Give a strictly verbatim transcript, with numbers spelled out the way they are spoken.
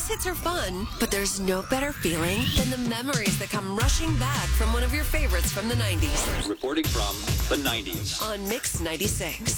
hits are fun, but there's no better feeling than the memories that come rushing back from one of your favorites from the nineties. Reporting from the nineties. On Mix ninety-six.